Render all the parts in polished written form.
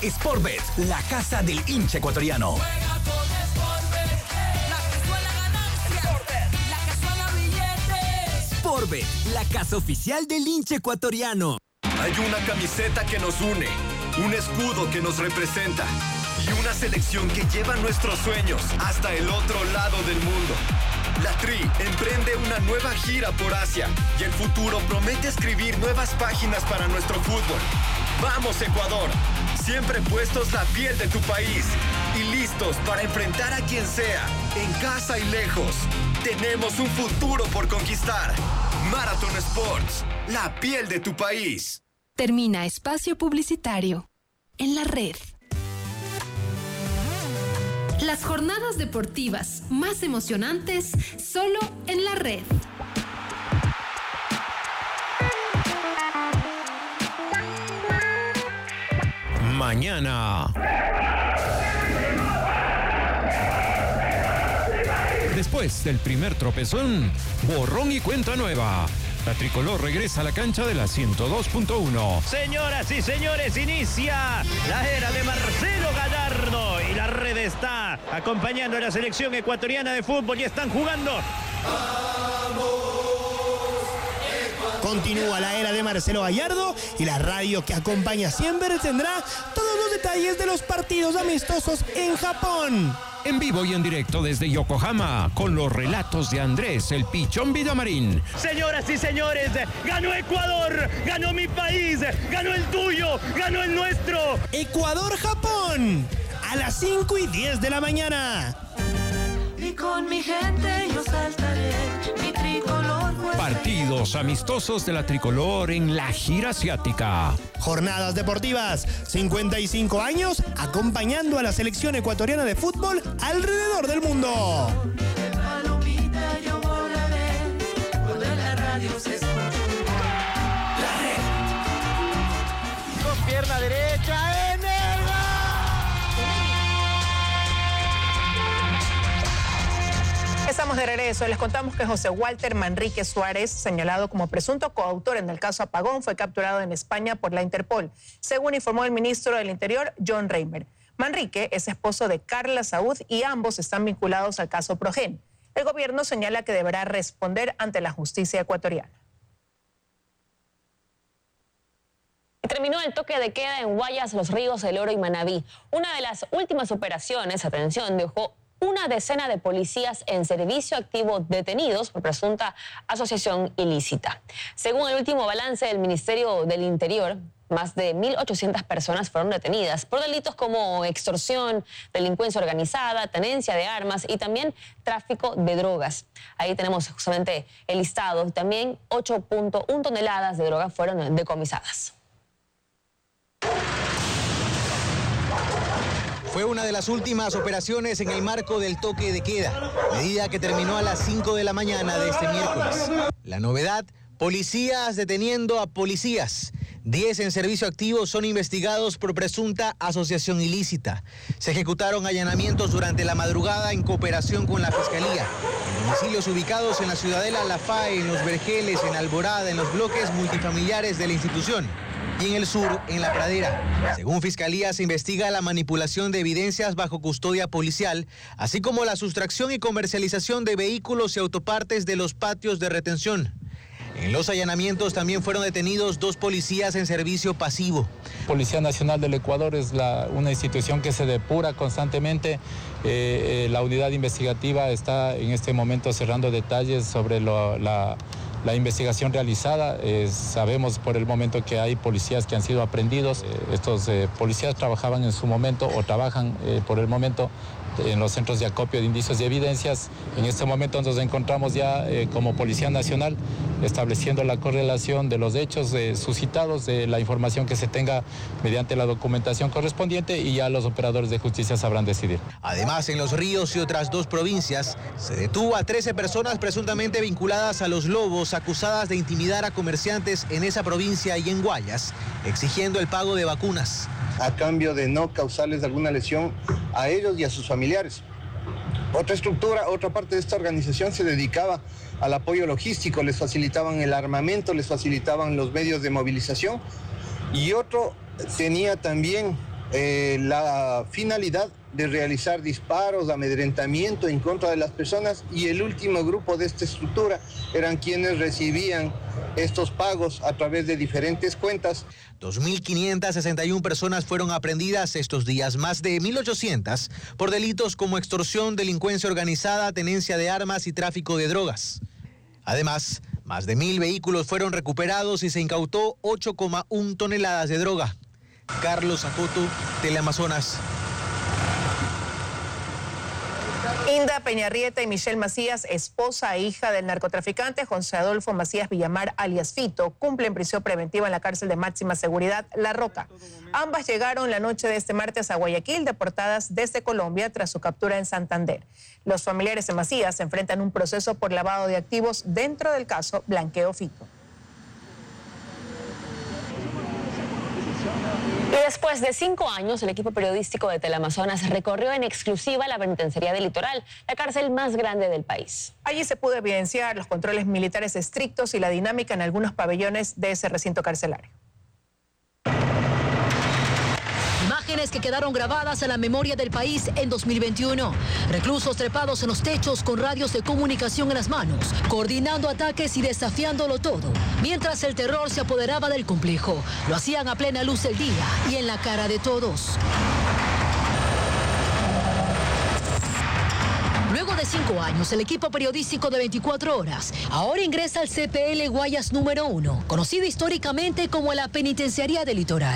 Sportbet, la casa del hincha ecuatoriano. Juega con Sportbet, la que suena ganancia, la que suena billetes. Sportbet, la casa oficial del hincha ecuatoriano. Hay una camiseta que nos une, un escudo que nos representa y una selección que lleva nuestros sueños hasta el otro lado del mundo. La Tri emprende una nueva gira por Asia y el futuro promete escribir nuevas páginas para nuestro fútbol. ¡Vamos, Ecuador! Siempre puestos la piel de tu país y listos para enfrentar a quien sea, en casa y lejos. Tenemos un futuro por conquistar. Marathon Sports, la piel de tu país. Termina espacio publicitario. En la red. Las jornadas deportivas más emocionantes solo en la red. Mañana. Después del primer tropezón, borrón y cuenta nueva. La tricolor regresa a la cancha de la 102.1. Señoras y señores, inicia la era de Marcelo Gallardo y la red está acompañando a la selección ecuatoriana de fútbol y están jugando. Continúa la era de Marcelo Gallardo y la radio que acompaña siempre tendrá todos los detalles de los partidos amistosos en Japón. En vivo y en directo desde Yokohama, con los relatos de Andrés el Pichón Villamarín. Señoras y señores, ganó Ecuador, ganó mi país, ganó el tuyo, ganó el nuestro. Ecuador-Japón, a las 5:10 de la mañana. Y con mi gente yo saltaré, mi tricolor fue. Partidos amistosos de la tricolor en la gira asiática. Jornadas deportivas, 55 años acompañando a la selección ecuatoriana de fútbol alrededor del mundo. Palomita yo volaré, cuando en la radio se escucha. La red. Con pierna derecha en el Estamos de regreso. Les contamos que José Walter Manrique Suárez, señalado como presunto coautor en el caso Apagón, fue capturado en España por la Interpol, según informó el ministro del Interior, John Reimer. Manrique es esposo de Carla Saúd y ambos están vinculados al caso Progen. El gobierno señala que deberá responder ante la justicia ecuatoriana. Terminó el toque de queda en Guayas, Los Ríos, El Oro y Manabí. Una de las últimas operaciones, atención, dejó una decena de policías en servicio activo detenidos por presunta asociación ilícita. Según el último balance del Ministerio del Interior, más de 1.800 personas fueron detenidas por delitos como extorsión, delincuencia organizada, tenencia de armas y también tráfico de drogas. Ahí tenemos justamente el listado. También 8.1 toneladas de drogas fueron decomisadas. Fue una de las últimas operaciones en el marco del toque de queda, medida que terminó a las 5 de la mañana de este miércoles. La novedad, policías deteniendo a policías. 10 en servicio activo son investigados por presunta asociación ilícita. Se ejecutaron allanamientos durante la madrugada en cooperación con la Fiscalía. En domicilios ubicados en la Ciudadela La Fae, en Los Vergeles, en Alborada, en los bloques multifamiliares de la institución. Y en el sur, en La Pradera. Según Fiscalía, se investiga la manipulación de evidencias bajo custodia policial, así como la sustracción y comercialización de vehículos y autopartes de los patios de retención. En los allanamientos también fueron detenidos 2 policías en servicio pasivo. Policía Nacional del Ecuador es una institución que se depura constantemente. La unidad investigativa está en este momento cerrando detalles sobre la investigación realizada. Sabemos por el momento que hay policías que han sido aprehendidos. Estos policías trabajaban en su momento o trabajan por el momento en los centros de acopio de indicios y evidencias. En este momento nos encontramos ya como Policía Nacional estableciendo la correlación de los hechos suscitados, de la información que se tenga mediante la documentación correspondiente, y ya los operadores de justicia sabrán decidir. Además, en Los Ríos y otras 2 provincias se detuvo a 13 personas presuntamente vinculadas a los Lobos, acusadas de intimidar a comerciantes en esa provincia y en Guayas, exigiendo el pago de vacunas. A cambio de no causarles alguna lesión a ellos y a sus familiares. Otra parte de esta organización se dedicaba al apoyo logístico, les facilitaban el armamento, les facilitaban los medios de movilización, y otro tenía también la finalidad de realizar disparos, amedrentamiento en contra de las personas, y el último grupo de esta estructura eran quienes recibían estos pagos a través de diferentes cuentas. 2.561 personas fueron aprehendidas estos días, más de 1.800 por delitos como extorsión, delincuencia organizada, tenencia de armas y tráfico de drogas. Además, más de 1.000 vehículos fueron recuperados y se incautó 8,1 toneladas de droga. Carlos Acuto, Teleamazonas. Inda Peñarrieta y Michelle Macías, esposa e hija del narcotraficante José Adolfo Macías Villamar, alias Fito, cumplen prisión preventiva en la cárcel de máxima seguridad La Roca. Ambas llegaron la noche de este martes a Guayaquil, deportadas desde Colombia tras su captura en Santander. Los familiares de Macías se enfrentan a un proceso por lavado de activos dentro del caso Blanqueo Fito. Y después de 5 años, el equipo periodístico de Teleamazonas recorrió en exclusiva la penitenciaría del Litoral, la cárcel más grande del país. Allí se pudo evidenciar los controles militares estrictos y la dinámica en algunos pabellones de ese recinto carcelario. Imágenes que quedaron grabadas en la memoria del país en 2021. Reclusos trepados en los techos con radios de comunicación en las manos, coordinando ataques y desafiándolo todo. Mientras el terror se apoderaba del complejo, lo hacían a plena luz del día y en la cara de todos. Luego de 5 años, el equipo periodístico de 24 horas ahora ingresa al CPL Guayas número 1, conocido históricamente como la Penitenciaría del Litoral.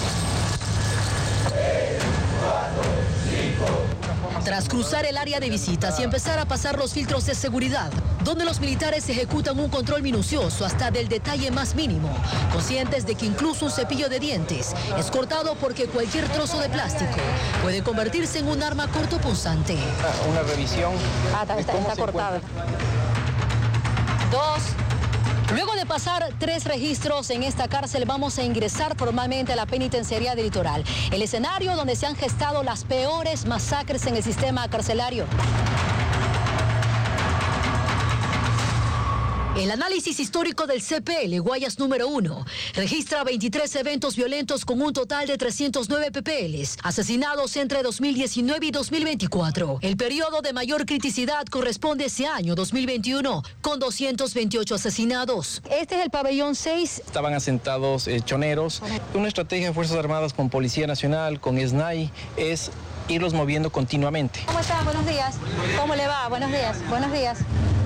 Tras cruzar el área de visitas y empezar a pasar los filtros de seguridad, donde los militares ejecutan un control minucioso hasta del detalle más mínimo, conscientes de que incluso un cepillo de dientes es cortado porque cualquier trozo de plástico puede convertirse en un arma cortopunzante. Una revisión. Está cortado. 2. Luego de pasar 3 registros en esta cárcel, vamos a ingresar formalmente a la penitenciaría del Litoral, el escenario donde se han gestado las peores masacres en el sistema carcelario. El análisis histórico del CPL Guayas número 1 registra 23 eventos violentos con un total de 309 PPLs, asesinados entre 2019 y 2024. El periodo de mayor criticidad corresponde a ese año, 2021, con 228 asesinados. Este es el pabellón 6. Estaban asentados choneros. Una estrategia de Fuerzas Armadas con Policía Nacional, con SNAI, es irlos moviendo continuamente. ¿Cómo está? Buenos días. ¿Cómo le va? Buenos días. Buenos días.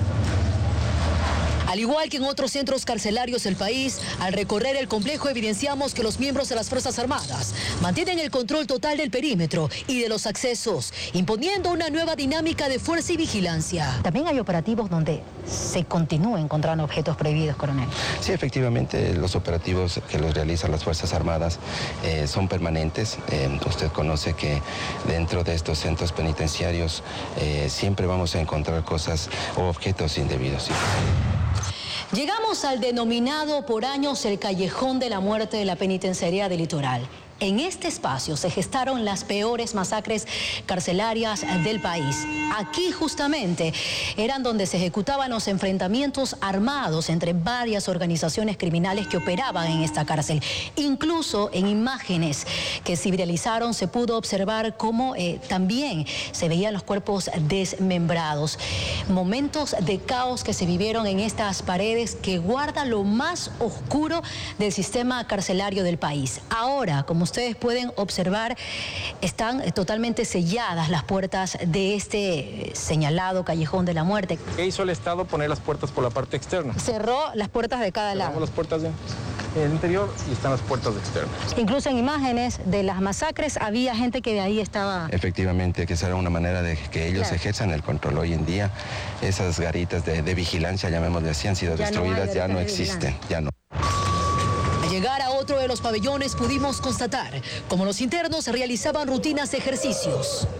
Al igual que en otros centros carcelarios del país, al recorrer el complejo evidenciamos que los miembros de las Fuerzas Armadas mantienen el control total del perímetro y de los accesos, imponiendo una nueva dinámica de fuerza y vigilancia. También hay operativos donde se continúa encontrando objetos prohibidos, coronel. Sí, efectivamente, los operativos que los realizan las Fuerzas Armadas son permanentes. Usted conoce que dentro de estos centros penitenciarios siempre vamos a encontrar cosas o objetos indebidos. ¿Sí? Llegamos al denominado por años el Callejón de la Muerte de la Penitenciaría del Litoral. En este espacio se gestaron las peores masacres carcelarias del país. Aquí justamente eran donde se ejecutaban los enfrentamientos armados entre varias organizaciones criminales que operaban en esta cárcel. Incluso en imágenes que se viralizaron se pudo observar cómo también se veían los cuerpos desmembrados. Momentos de caos que se vivieron en estas paredes que guardan lo más oscuro del sistema carcelario del país. Ahora, como ustedes pueden observar, están totalmente selladas las puertas de este señalado Callejón de la Muerte. ¿Qué hizo el Estado? Poner las puertas por la parte externa. Cerró las puertas de cada lado. Las puertas en el interior y están las puertas externas. Incluso en imágenes de las masacres había gente que de ahí estaba... Efectivamente, que esa era una manera de que ellos ejerzan el control. Hoy en día esas garitas de vigilancia, llamémosle así, han sido destruidas, ya no existen, ya no. Al llegar a otro de los pabellones pudimos constatar cómo los internos realizaban rutinas de ejercicios.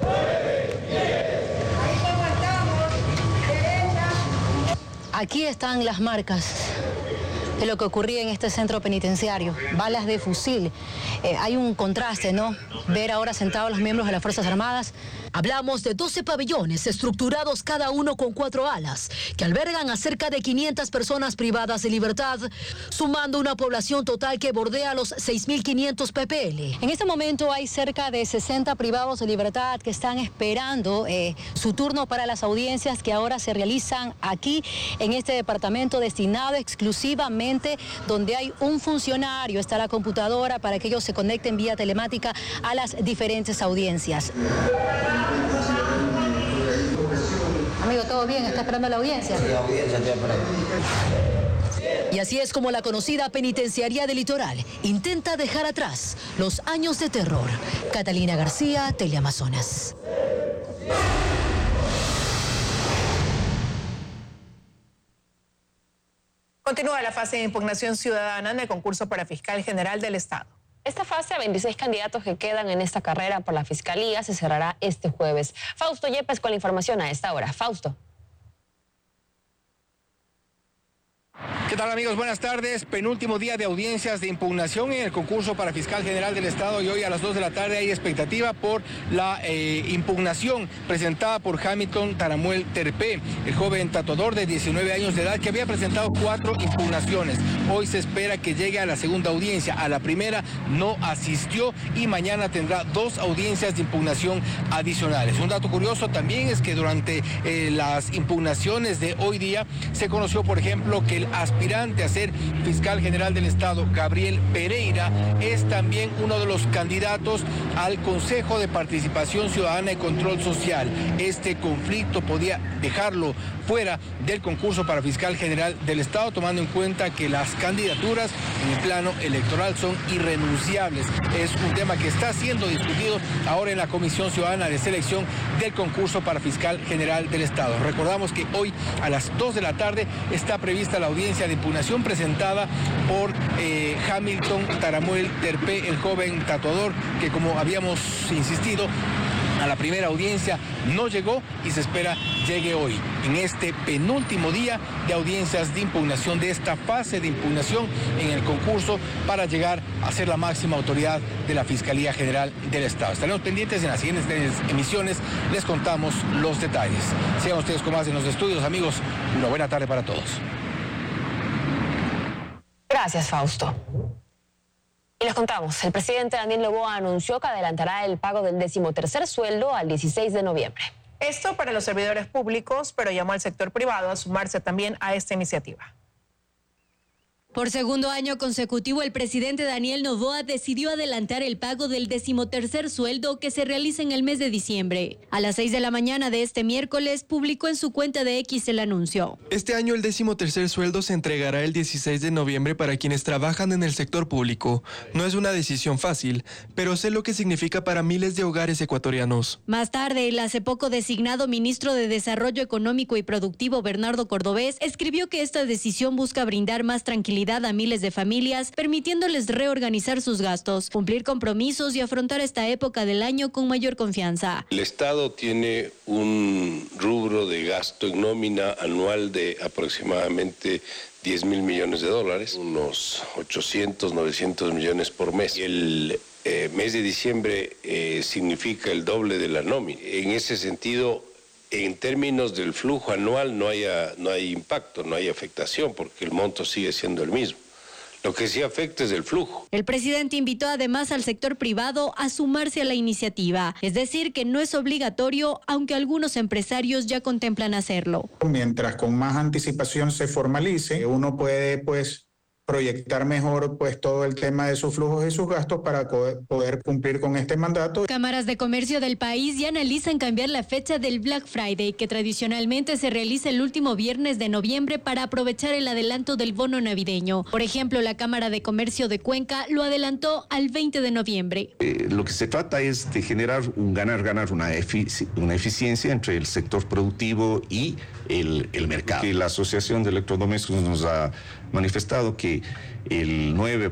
Aquí están las marcas de lo que ocurría en este centro penitenciario. Balas de fusil hay un contraste, ¿no? Ver ahora sentados los miembros de las Fuerzas Armadas. Hablamos de 12 pabellones estructurados cada uno con 4 alas, que albergan a cerca de 500 personas privadas de libertad, sumando una población total que bordea los 6.500 ppl. En este momento hay cerca de 60 privados de libertad que están esperando su turno para las audiencias que ahora se realizan aquí en este departamento destinado exclusivamente donde hay un funcionario. Está la computadora para que ellos se conecten vía telemática a las diferentes audiencias. Amigo, ¿todo bien? ¿Está esperando la audiencia? Sí, la audiencia estoy esperando. Y así es como la conocida penitenciaría del Litoral intenta dejar atrás los años de terror. Catalina García, Teleamazonas. Continúa la fase de impugnación ciudadana en el concurso para fiscal general del Estado. Esta fase a 26 candidatos que quedan en esta carrera por la Fiscalía se cerrará este jueves. Fausto Yepes con la información a esta hora. Fausto. ¿Qué tal, amigos? Buenas tardes. Penúltimo día de audiencias de impugnación en el concurso para fiscal general del Estado y hoy a las 2 de la tarde hay expectativa por la impugnación presentada por Hamilton Taramuel Terpé, el joven tatuador de 19 años de edad que había presentado 4 impugnaciones. Hoy se espera que llegue a la segunda audiencia. A la primera no asistió y mañana tendrá 2 audiencias de impugnación adicionales. Un dato curioso también es que durante las impugnaciones de hoy día se conoció, por ejemplo, que el aspirante a ser fiscal general del Estado, Gabriel Pereira, es también uno de los candidatos al Consejo de Participación Ciudadana y Control Social. Este conflicto podía dejarlo fuera del concurso para fiscal general del Estado, tomando en cuenta que las candidaturas en el plano electoral son irrenunciables. Es un tema que está siendo discutido ahora en la Comisión Ciudadana de Selección del concurso para fiscal general del Estado. Recordamos que hoy a las 2 de la tarde está prevista la audiencia de impugnación presentada por Hamilton Taramuel Terpé, el joven tatuador que, como habíamos insistido, a la primera audiencia no llegó y se espera llegue hoy, en este penúltimo día de audiencias de impugnación, de esta fase de impugnación en el concurso para llegar a ser la máxima autoridad de la Fiscalía General del Estado. Estaremos pendientes en las siguientes emisiones, les contamos los detalles. Sigan ustedes con más en los estudios, amigos. Una buena tarde para todos. Gracias, Fausto. Y les contamos, el presidente Daniel Noboa anunció que adelantará el pago del 13º sueldo al 16 de noviembre. Esto para los servidores públicos, pero llamó al sector privado a sumarse también a esta iniciativa. Por segundo año consecutivo, el presidente Daniel Noboa decidió adelantar el pago del 13º sueldo que se realiza en el mes de diciembre. A las 6 de la mañana de este miércoles, publicó en su cuenta de X el anuncio. Este año el 13º sueldo se entregará el 16 de noviembre para quienes trabajan en el sector público. No es una decisión fácil, pero sé lo que significa para miles de hogares ecuatorianos. Más tarde, el hace poco designado ministro de Desarrollo Económico y Productivo, Bernardo Cordobés, escribió que esta decisión busca brindar más tranquilidad a miles de familias, permitiéndoles reorganizar sus gastos, cumplir compromisos y afrontar esta época del año con mayor confianza. El Estado tiene un rubro de gasto en nómina anual de aproximadamente 10.000 millones de dólares, unos 800, 900 millones por mes. El mes de diciembre significa el doble de la nómina. En ese sentido, en términos del flujo anual no hay impacto, no hay afectación, porque el monto sigue siendo el mismo. Lo que sí afecta es el flujo. El presidente invitó además al sector privado a sumarse a la iniciativa, es decir, que no es obligatorio, aunque algunos empresarios ya contemplan hacerlo. Mientras con más anticipación se formalice, uno puede proyectar mejor todo el tema de sus flujos y sus gastos para poder cumplir con este mandato. Cámaras de comercio del país ya analizan cambiar la fecha del Black Friday, que tradicionalmente se realiza el último viernes de noviembre para aprovechar el adelanto del bono navideño. Por ejemplo, la Cámara de Comercio de Cuenca lo adelantó al 20 de noviembre. Lo que se trata es de generar un ganar-ganar, una eficiencia entre el sector productivo y el mercado. Y la Asociación de Electrodomésticos nos ha manifestado que el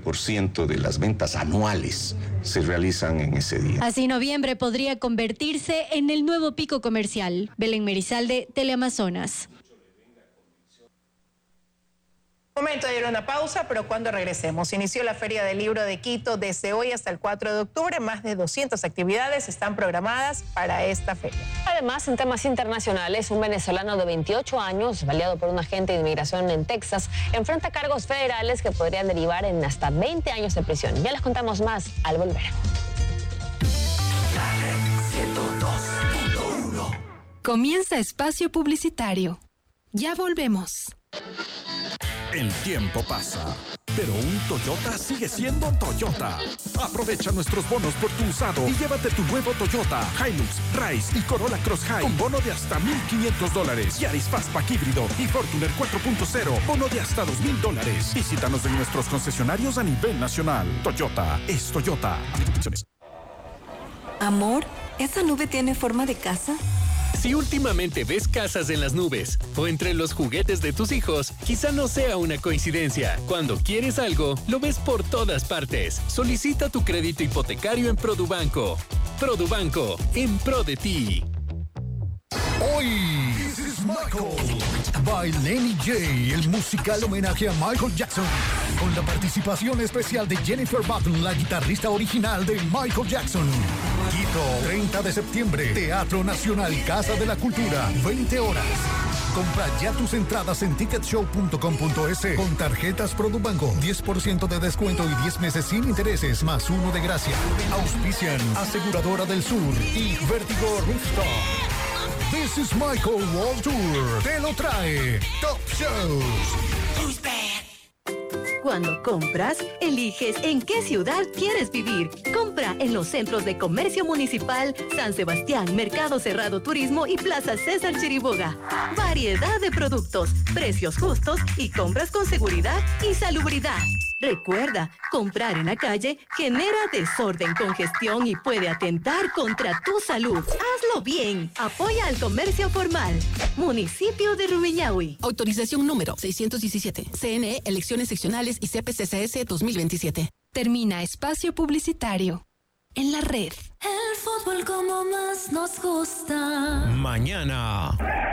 9% de las ventas anuales se realizan en ese día. Así noviembre podría convertirse en el nuevo pico comercial. Belén Merizalde, Teleamazonas. Momento de ir a una pausa, pero cuando regresemos. Inició la Feria del Libro de Quito desde hoy hasta el 4 de octubre. Más de 200 actividades están programadas para esta feria. Además, en temas internacionales, un venezolano de 28 años, baleado por un agente de inmigración en Texas, enfrenta cargos federales que podrían derivar en hasta 20 años de prisión. Ya les contamos más al volver. Comienza espacio publicitario. Ya volvemos. El tiempo pasa, pero un Toyota sigue siendo Toyota. Aprovecha nuestros bonos por tu usado y llévate tu nuevo Toyota, Hilux, Rise y Corolla Cross High con bono de hasta $1,500. Yaris Fastback híbrido y Fortuner 4.0, bono de hasta $2,000. Visítanos en nuestros concesionarios a nivel nacional. Toyota es Toyota. Amor, ¿esa nube tiene forma de casa? Si últimamente ves casas en las nubes o entre los juguetes de tus hijos, quizá no sea una coincidencia. Cuando quieres algo, lo ves por todas partes. Solicita tu crédito hipotecario en Produbanco. Produbanco, en pro de ti. Hoy, This is Michael, by Lenny J, el musical homenaje a Michael Jackson, con la participación especial de Jennifer Button, la guitarrista original de Michael Jackson. Quito, 30 de septiembre, Teatro Nacional, Casa de la Cultura, 20 horas. Compra ya tus entradas en ticketshow.com.es con tarjetas Produbanco, 10% de descuento y 10 meses sin intereses, más 1 de gracia. Auspician Aseguradora del Sur y Vértigo Rooftop. This is Michael World Tour. Te lo trae Top Shows. Cuando compras, eliges en qué ciudad quieres vivir. Compra en los centros de comercio municipal San Sebastián, Mercado Cerrado Turismo y Plaza César Chiriboga. Variedad de productos, precios justos y compras con seguridad y salubridad. Recuerda, comprar en la calle genera desorden, congestión y puede atentar contra tu salud. Hazlo bien. Apoya al comercio formal. Municipio de Rumiñahui. Autorización número 617. CNE, elecciones seccionales y CPCCS 2027. Termina espacio publicitario. En la red. El fútbol como más nos gusta. Mañana.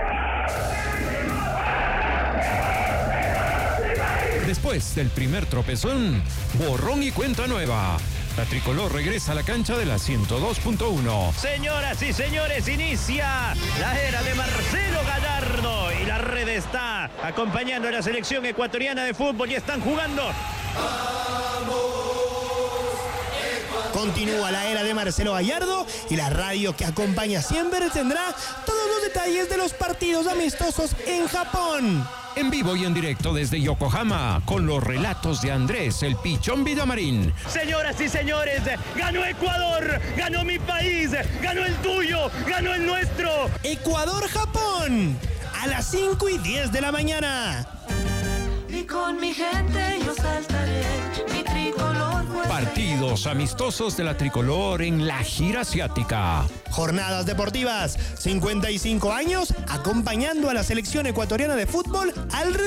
Después del primer tropezón, borrón y cuenta nueva. La tricolor regresa a la cancha de la 102.1. Señoras y señores, inicia la era de Marcelo Gallardo y la red está acompañando a la selección ecuatoriana de fútbol y están jugando. Continúa la era de Marcelo Gallardo y la radio que acompaña siempre tendrá todos los detalles de los partidos amistosos en Japón. En vivo y en directo desde Yokohama, con los relatos de Andrés, el Pichón Villamarín. Señoras y señores, ganó Ecuador, ganó mi país, ganó el tuyo, ganó el nuestro. Ecuador-Japón, a las 5:10 de la mañana. Y con mi gente yo saltaré, mi tricolor. Partidos amistosos de la tricolor en la gira asiática. Jornadas deportivas, 55 años acompañando a la selección ecuatoriana de fútbol al